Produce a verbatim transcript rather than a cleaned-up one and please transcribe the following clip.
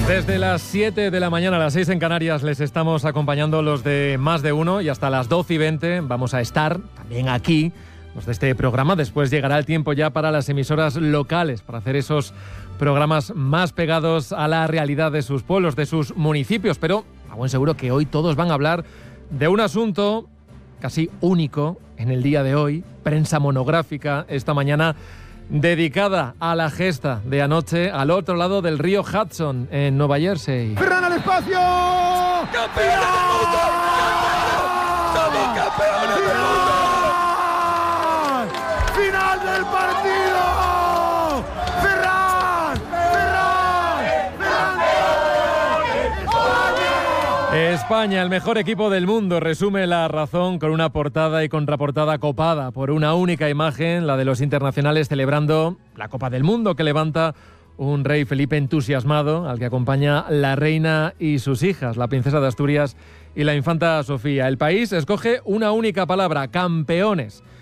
Desde las siete de la mañana a las seis en Canarias les estamos acompañando los de Más de Uno y hasta las doce y veinte vamos a estar también aquí, los de este programa. Después llegará el tiempo ya para las emisoras locales, para hacer esos programas más pegados a la realidad de sus pueblos, de sus municipios. Pero a buen seguro que hoy todos van a hablar de un asunto casi único en el día de hoy, prensa monográfica esta mañana, dedicada a la gesta de anoche al otro lado del río Hudson, en Nueva Jersey. ¡Ferran al espacio! ¡Campeones del mundo! ¡Somos campeones del mundo! ¡Final del partido! ¡Ferran! ¡Ferran! ¡Ferran! España, el mejor equipo del mundo, resume La Razón con una portada y contraportada copada por una única imagen, la de los internacionales celebrando la Copa del Mundo que levanta un rey Felipe entusiasmado, al que acompaña la reina y sus hijas, la princesa de Asturias y la infanta Sofía. El país escoge una única palabra: campeones.